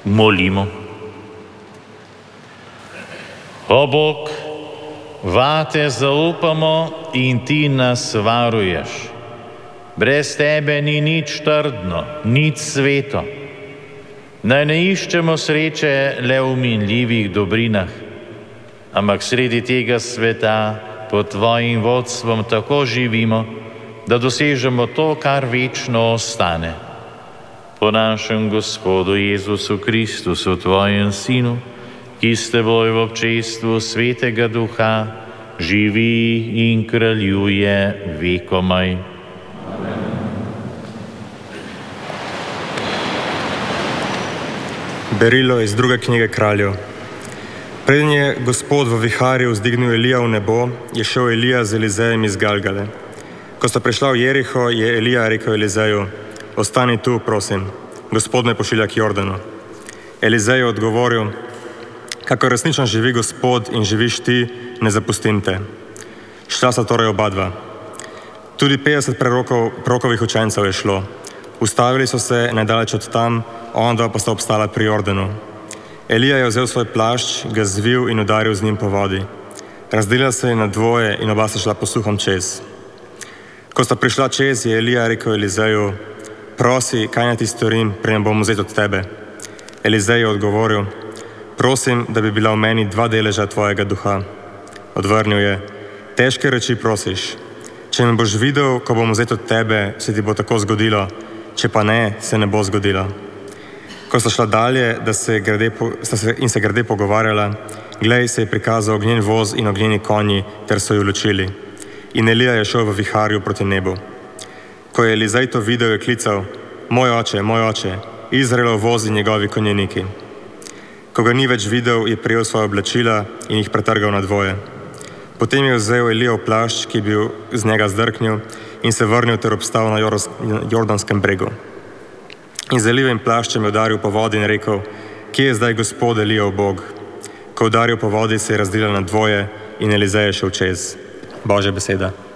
Molimo. O Bog, vate zaupamo in ti nas varuješ. Brez tebe ni nič trdno, nič sveto. Naj ne iščemo sreče le v minljivih dobrinah, ampak sredi tega sveta pod tvojim vodstvom tako živimo, da dosežemo to, kar večno ostane. Po našem Gospodu Jezusu Kristusu, tvojem Sinu, ki s teboj v občestvu Svetega Duha živi in kraljuje vekomaj. Berilo iz druge knjige Kraljev. Preden je Gospod v viharju vzdignil Elija v nebo, je šel Elija z Elizejem iz Galgale. Ko sta prišla v Jeriho, je Elija rekel Elizeju: ostani tu, prosim, Gospod me pošilja k Jordanu. Elizej je odgovoril: kako resnično živi Gospod in živiš ti, ne zapustim te. Šla sta torej oba dva. Tudi 50 prorokovih učencev je šlo. Ustavili so se nedaleč od tam, onadva pa sta obstala pri Jordanu. Elija je vzel svoj plašč, ga zvil in udaril z njim po vodi. Razdelila se je na dvoje in oba sta šla po suhom čez. Ko sta prišla čez, je Elija rekel Elizeju: prosi, kaj naj ti storim, preden bom vzet od tebe. Elizej je odgovoril: prosim, da bi bila v meni 2 deleža tvojega duha. Odvrnil je: težke reči prosiš. Če me boš videl, ko bom vzet od tebe, se ti bo tako zgodilo, če pa ne, se ne bo zgodilo. Ko sta šla dalje, sta se grede pogovarjala, glej, se je prikazal ognjen voz in ognjeni konji, ter so ju ločili. In Elija je šel v viharju proti nebu. Ko je Elizej to videl, je klical: moj oče, Izraelov voz in njegovi konjeniki. Ko ga ni več videl, je prijel svoja oblačila in jih pretrgal na dvoje. Potem je vzel Elijev plašč, ki je bil z njega zdrknil, in se vrnil ter obstal na Jordanskem bregu. In z Elijevim plaščem je udaril po vodi in rekel: kje je zdaj Gospod Elijev Bog? Ko je udaril po vodi, se je razdelila na dvoje in Elizej je šel čez. Božja beseda.